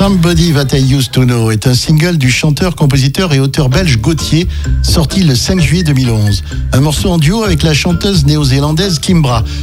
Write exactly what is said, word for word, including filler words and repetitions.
Somebody That I Used to Know est un single du chanteur, compositeur et auteur belge Gauthier, sorti le cinq juillet deux mille onze. Un morceau en duo avec la chanteuse néo-zélandaise Kimbra.